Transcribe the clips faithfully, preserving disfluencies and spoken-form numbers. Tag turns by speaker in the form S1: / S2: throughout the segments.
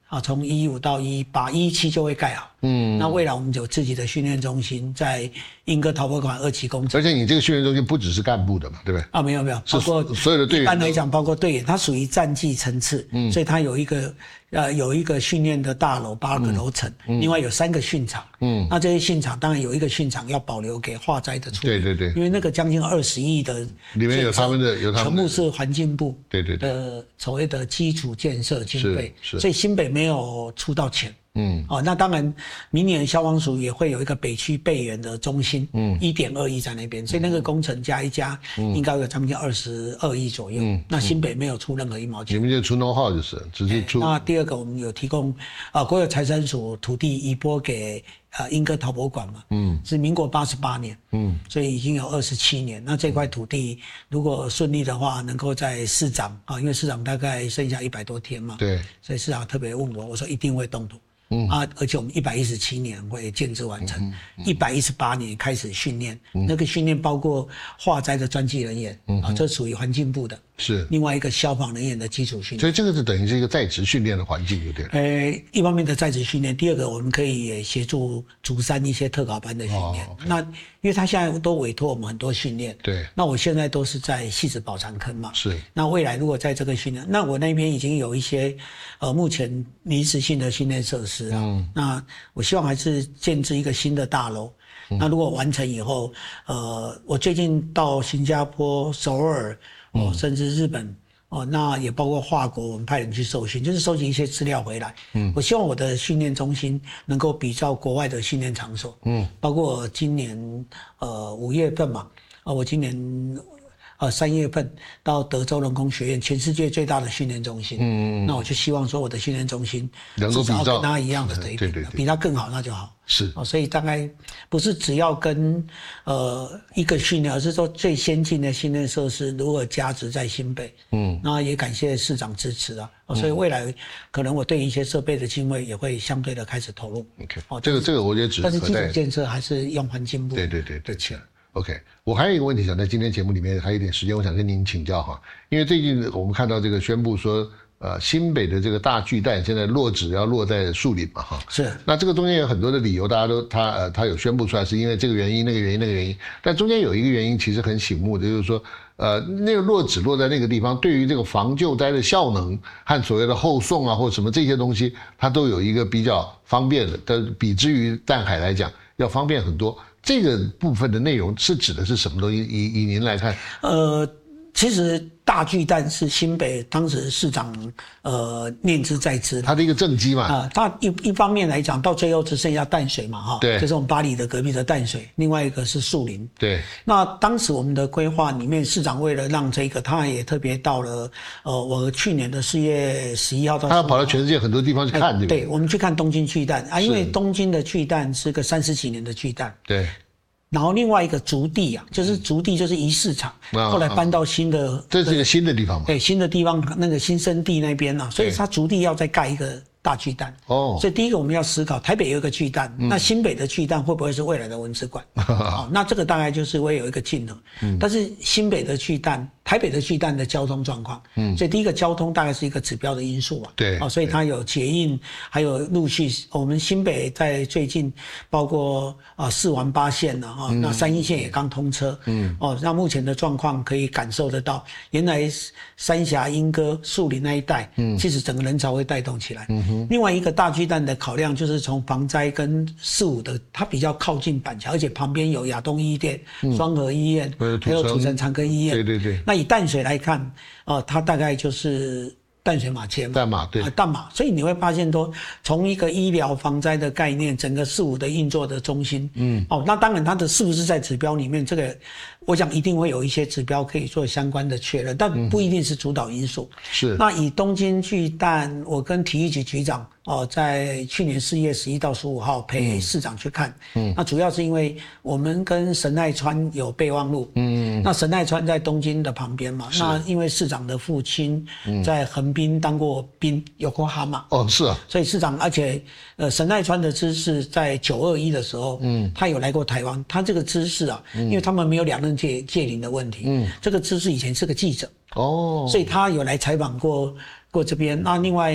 S1: 啊，从一五到一八，一七就会盖好。嗯，那未来我们有自己的训练中心，在莺歌陶博馆二期工程。
S2: 而且你这个训练中心不只是干部的嘛，对不对？
S1: 啊，没有没有，包括
S2: 所有的队员。
S1: 一般来讲，包括队员，它属于战绩层次，嗯，所以它有一个呃有一个训练的大楼，八个楼层，嗯，另外有三个训场，嗯，那这些训场当然有一个训场要保留给化灾的处理，
S2: 对对对，
S1: 因为那个将近二十亿的
S2: 里面有他们的有他们的
S1: 全部是环境部
S2: 对对
S1: 的所谓的基础建设经费，
S2: 是是，
S1: 所以新北没有出到钱。
S2: 嗯，
S1: 哦，那当然，明年消防署也会有一个北区备援的中心，嗯，一点二亿在那边，所以那个工程加一加，嗯，应该有将近二十二亿左右。嗯，那新北没有出任何一毛钱，
S2: 你们就出 know how 就是，只是出。
S1: 那第二个，我们有提供啊，国有财产署土地移拨给呃莺歌陶博馆嘛，嗯，是民国八十八年，嗯，所以已经有二十七年。那这块土地如果顺利的话，能够在市长啊，因为市长大概剩下一百多天嘛，
S2: 对，
S1: 所以市长特别问我，我说一定会动土。嗯啊，而且我们一百一十七年会建制完成，一百一十八年开始训练，嗯，那个训练包括化灾的专技人员，嗯，啊，这属于环境部的，
S2: 是
S1: 另外一个消防人员的基础训练，
S2: 所以这个是等于是一个在职训练的环境，对不对？
S1: 呃，一方面的在职训练，第二个我们可以也协助竹山一些特考班的训练。哦 okay，那因为他现在都委托我们很多训练，
S2: 对，
S1: 那我现在都是在汐止宝长坑嘛，
S2: 是。
S1: 那未来如果在这个训练，那我那边已经有一些呃目前临时性的训练设施啊，嗯，那我希望还是建置一个新的大楼。嗯，那如果完成以后，呃，我最近到新加坡、首尔，哦，嗯，甚至日本。哦，那也包括法国，我们派人去受训，就是收集一些资料回来。嗯，我希望我的训练中心能够比照国外的训练场所。嗯，包括今年呃五月份嘛，呃我今年呃三月份到德州人工学院，全世界最大的训练中心。嗯，那我就希望说我的训练中心
S2: 能够比照
S1: 跟他一样的水平，对对对，比他更好那就好。
S2: 是，
S1: 哦，所以大概不是只要跟呃一个训练，而是说最先进的训练设施如何加值在新北。嗯，那也感谢市长支持啊，哦，所以未来可能我对一些设备的经费也会相对的开始投入。
S2: OK，哦，这个这个我觉得只
S1: 但是基础建设还是用环境部
S2: 对对对对钱。OK， 我还有一个问题想在今天节目里面还有一点时间，我想跟您请教哈，因为最近我们看到这个宣布说。呃，新北的这个大巨蛋现在落址要落在树林嘛，哈，
S1: 是。
S2: 那这个中间有很多的理由，大家都他呃他有宣布出来，是因为这个原因、那个原因、那个原因。但中间有一个原因其实很醒目的，就是说，呃，那个落址落在那个地方，对于这个防救灾的效能和所谓的后送啊或什么这些东西，它都有一个比较方便的，但比之于淡海来讲要方便很多。这个部分的内容是指的是什么东西？以以您来看，
S1: 呃，其实。大巨蛋是新北当时市长呃念之在之，
S2: 他的一个政绩嘛
S1: 啊、呃，他一一方面来讲，到最后只剩下淡水嘛哈，
S2: 对，
S1: 就是我们巴黎的隔壁的淡水，另外一个是树林，
S2: 对。
S1: 那当时我们的规划里面，市长为了让这个，他也特别到了呃，我去年的四月十一号到十五号，
S2: 他跑到全世界很多地方去看，对不对？
S1: 对，我们去看东京巨蛋啊，因为东京的巨蛋是个三十几年的巨蛋，
S2: 对。
S1: 然后另外一个竹地啊，就是竹地就是一市场，嗯、后来搬到新的，
S2: 啊、这是一个新的地方嘛？
S1: 对，新的地方那个新生地那边啊，所以它竹地要再盖一个大巨蛋。哦，所以第一个我们要思考，台北有一个巨蛋，嗯、那新北的巨蛋会不会是未来的文史馆？哦，那这个大概就是会有一个竞合。嗯，但是新北的巨蛋。台北的巨蛋的交通状况，嗯，所以第一个交通大概是一个指标的因素嘛，
S2: 对，
S1: 哦，所以它有捷运，还有陆续，我们新北在最近包括啊四环八线了哈，嗯、那三一线也刚通车，嗯，哦，那目前的状况可以感受得到，原来三峡、莺歌、树林那一带，嗯，其实整个人潮会带动起来，嗯哼。另外一个大巨蛋的考量就是从防灾跟四五的，它比较靠近板桥，而且旁边有亚东医店、双和医院，还有土城长庚医院，
S2: 对对对，
S1: 那。以淡水来看，呃，它大概就是淡水马街嘛，
S2: 淡马对，
S1: 啊，淡马，所以你会发现说，从一个医疗防灾的概念，整个四五的运作的中心，嗯，哦，那当然它的是不是在指标里面，这个我想一定会有一些指标可以做相关的确认，但不一定是主导因素。嗯、
S2: 是。
S1: 那以东京巨蛋，我跟体育局局长。哦，在去年四月十一到十五号陪市长去看，嗯，那主要是因为我们跟神奈川有备忘录，嗯，那神奈川在东京的旁边嘛，那因为市长的父亲在横滨当过兵，有过哈马，
S2: 哦，是啊，
S1: 所以市长，而且呃神奈川的知事在九二一的时候，嗯，他有来过台湾，他这个知事啊，嗯、因为他们没有两任界界领的问题，嗯，这个知事以前是个记者，哦，所以他有来采访过过这边，那另外。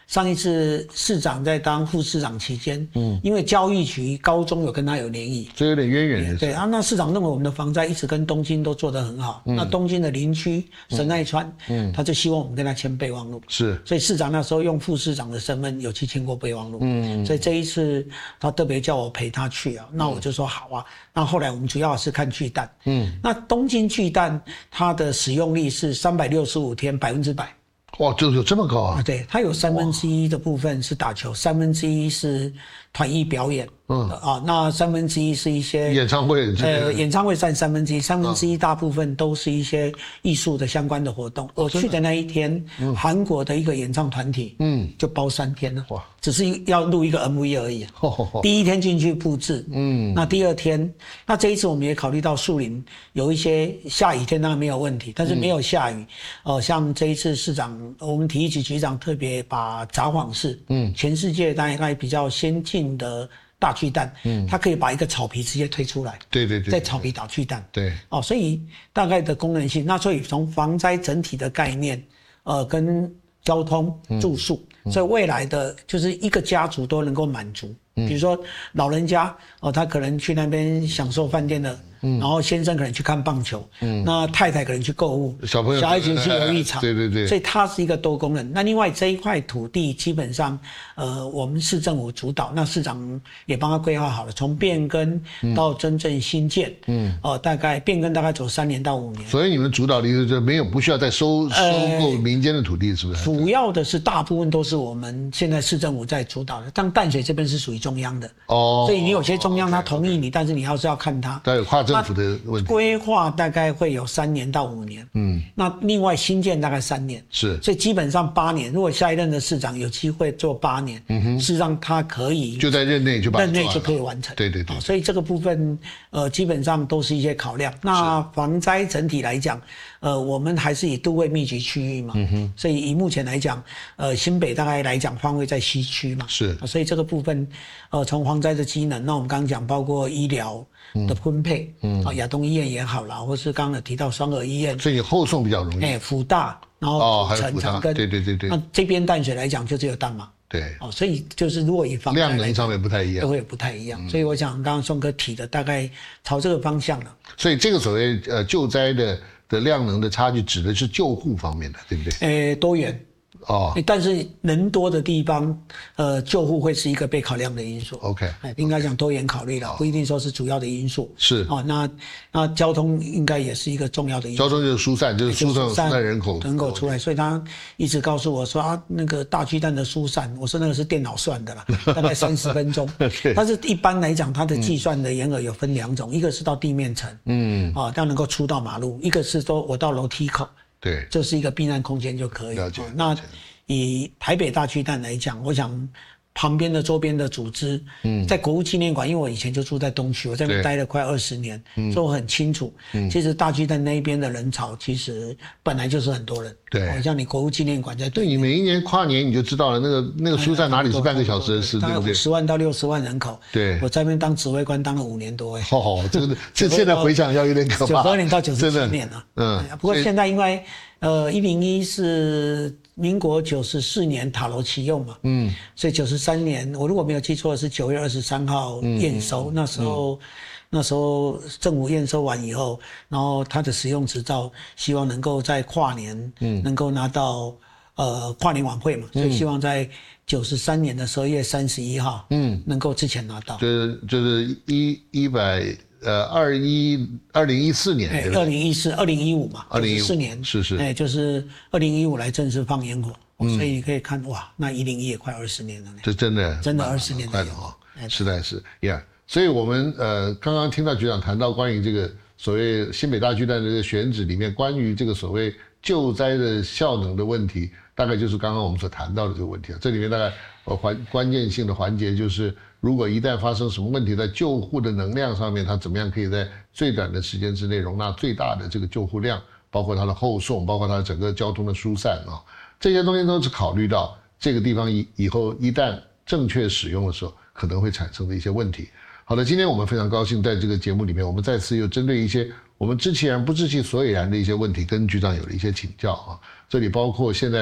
S1: 上一次市长在当副市长期间，嗯，因为教育局高中有跟他有联谊，
S2: 这有点渊源的。
S1: 对啊，那市长认为我们的防灾一直跟东京都做得很好，嗯、那东京的邻居神奈川，嗯，他就希望我们跟他签备忘录，
S2: 是，
S1: 所以市长那时候用副市长的身份有去签过备忘录，嗯，所以这一次他特别叫我陪他去啊，那我就说好啊。那后来我们主要是看巨蛋，嗯，那东京巨蛋它的使用率是三百六十五天百分之百。
S2: 哇，就有这么高啊！
S1: 对，它有三分之一的部分是打球，三分之一是团艺表演，嗯啊，那三分之一是一些
S2: 演唱会，
S1: 呃，演唱会占三分之一，三分之一大部分都是一些艺术的相关的活动。我去的那一天，韩国的一个演唱团体，嗯，就包三天了，哇，只是要录一个 M V 而已。第一天进去布置，嗯，那第二天，那这一次我们也考虑到树林有一些下雨天当然没有问题，但是没有下雨，呃，像这一次市长。我们体育局局长特别把札幌市，嗯，全世界大概比较先进的大巨蛋，嗯，它可以把一个草皮直接推出来，
S2: 对对对，
S1: 在草皮打巨蛋，
S2: 对，
S1: 哦，所以大概的功能性，那所以从防灾整体的概念，呃，跟交通、住宿，嗯、所以未来的就是一个家族都能够满足。比如说老人家哦，他可能去那边享受饭店的，嗯，然后先生可能去看棒球，嗯，那太太可能去购物，
S2: 小朋友
S1: 小孩子去游艺场，
S2: 对对对，
S1: 所以它是一个多功能。那另外这一块土地基本上，呃，我们市政府主导，那市长也帮他规划好了，从变更到真正新建，嗯，哦、呃，大概变更大概走三年到五年。
S2: 所以你们主导的意思就是没有不需要再收收购民间的土地，是不是？
S1: 主要的是大部分都是我们现在市政府在主导的，但淡水这边是属于中央的哦，所以你有些中央他同意你，但是你要是要看他，
S2: 它有跨政府的问题。
S1: 规划大概会有三年到五年，嗯，那另外新建大概三年，
S2: 是，
S1: 所以基本上八年。如果下一任的市长有机会做八年，嗯哼，事实上他可以
S2: 就在任内就把
S1: 任内就可以完成，
S2: 对对对、
S1: 哦。所以这个部分呃基本上都是一些考量。那防灾整体来讲，呃，我们还是以都会密集区域嘛，嗯哼，所以以目前来讲，呃，新北大概来讲方位在西区嘛，
S2: 是，
S1: 所以这个部分，呃，从防灾的机能，那我们刚刚讲包括医疗的分配，嗯，啊，亚东医院也好啦，或是刚刚有提到双和医院，
S2: 所以你后送比较容易，
S1: 哎，辅大，然后
S2: 哦，还有辅大，对对对对，
S1: 那这边淡水来讲就只有淡嘛，
S2: 对，
S1: 哦，所以就是如果以防灾
S2: 量能上面不太一样，
S1: 都会不太一样，嗯、所以我想刚刚宋哥提的大概朝这个方向了。
S2: 所以这个所谓呃救灾的的量能的差距，指的是救护方面的，对不对？
S1: 诶，多元。哦，但是人多的地方，呃，救护会是一个被考量的因素。
S2: OK，
S1: 应该讲多元考虑了，不一定说是主要的因素。
S2: 是
S1: 哦，那那交通应该也是一个重要的因素。
S2: 交通就是疏散，就是疏散疏散人口
S1: 人口出来，所以他一直告诉我说啊，那个大巨蛋的疏散，我说那个是电脑算的啦，大概三十分钟。但是一般来讲，它的计算的沿额有分两种，一个是到地面层，嗯，啊，要能够出到马路；一个是说我到楼梯口。
S2: 对，
S1: 这是一个避难空间就可以。
S2: 了解。
S1: 哦、那以台北大巨蛋来讲，我想旁边的周边的组织，嗯，在国父纪念馆，因为我以前就住在东区，我在那边待了快二十年，嗯，所以我很清楚，嗯，其实大巨蛋那一边的人潮其实本来就是很多人。
S2: 对，
S1: 哦、像你国父纪念馆在
S2: 对你每一年跨年你就知道了，那个那个疏散哪里是半个小时的事，对不对？
S1: 十万到六十万人口。
S2: 对，
S1: 我在那边当指挥官当了五年多，哎。
S2: 哦，这个这现在回想要有点可怕。
S1: 九十二年到九十七年了，
S2: 嗯。
S1: 不过现在因为呃一零一是民国九十四年塔楼启用嘛，嗯，所以九十三年我如果没有记错是九月二十三号验收，嗯、那时候。嗯那时候政府验收完以后，然后他的使用执照，希望能够在跨年，嗯，能够拿到呃跨年晚会嘛，所以希望在九十三年的十二月三十一号，嗯，能够之前拿到。
S2: 就是就是一一百呃二一二零一四年，
S1: 哎，二零一四二零一五嘛，
S2: 二零一
S1: 四年
S2: 是是，
S1: 哎，就是二零一五来正式放烟火，嗯、所以你可以看哇，那一零一也快二十年了呢，
S2: 这真的
S1: 真的二十年
S2: 快了哈，实在是 ，Yeah。所以我们呃刚刚听到局长谈到关于这个所谓新北大巨蛋的这个选址里面，关于这个所谓救灾的效能的问题，大概就是刚刚我们所谈到的这个问题啊。这里面大概呃环关键性的环节就是，如果一旦发生什么问题，在救护的能量上面，它怎么样可以在最短的时间之内容纳最大的这个救护量，包括它的后送，包括它整个交通的疏散啊，这些东西都是考虑到这个地方以以后一旦正确使用的时候可能会产生的一些问题。好的，今天我们非常高兴在这个节目里面，我们再次又针对一些我们知其然不知其所以然的一些问题，跟局长有了一些请教啊。这里包括现在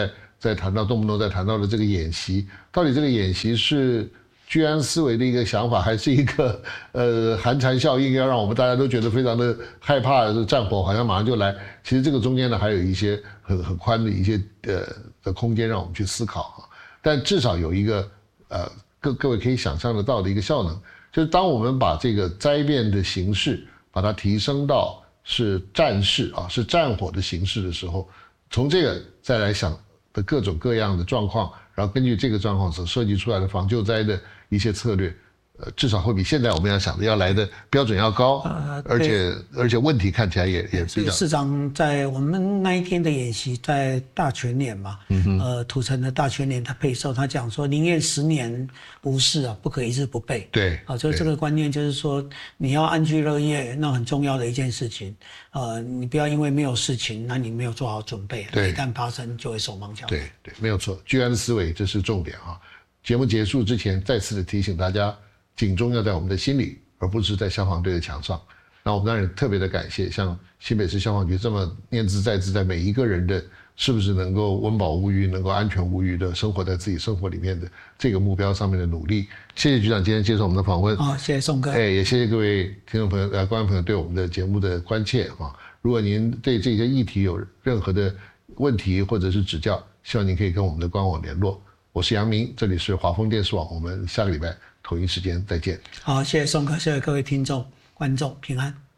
S2: 在谈到动不动在谈到的这个演习，到底这个演习是居安思危的一个想法，还是一个呃寒蝉效应，要让我们大家都觉得非常的害怕，战火好像马上就来？其实这个中间呢，还有一些很很宽的一些呃的空间让我们去思考啊。但至少有一个呃各各位可以想象得到的一个效能，就是当我们把这个灾变的形式把它提升到是战事啊，是战火的形式的时候，从这个再来想的各种各样的状况，然后根据这个状况所设计出来的防救灾的一些策略，呃，至少会比现在我们要想的要来的标准要高，呃、而且而且问题看起来也也比较。
S1: 市长在我们那一天的演习，在大全联嘛，嗯、呃，土城的大全联他配售，他讲说宁愿十年无事啊，不可一日不备。
S2: 对，
S1: 啊，就是这个观念，就是说你要安居乐业，那很重要的一件事情。呃，你不要因为没有事情，那你没有做好准备，一旦发生就会手忙脚乱。
S2: 对对，没有错，居安思危这是重点啊。节目结束之前，再次的提醒大家。警钟要在我们的心里，而不是在消防队的墙上。那我们当然特别的感谢，像新北市消防局这么念兹在兹，在每一个人的是不是能够温饱无虞、能够安全无虞的生活在自己生活里面的这个目标上面的努力。谢谢局长今天接受我们的访问。
S1: 好，谢谢宋哥。
S2: 哎，也谢谢各位听众朋友、呃观众朋友对我们的节目的关切啊。如果您对这些议题有任何的问题或者是指教，希望您可以跟我们的官网联络。我是杨明，这里是华丰电视网，我们下个礼拜同一时间再见。
S1: 好，谢谢宋哥，谢谢各位听众、观众，平安。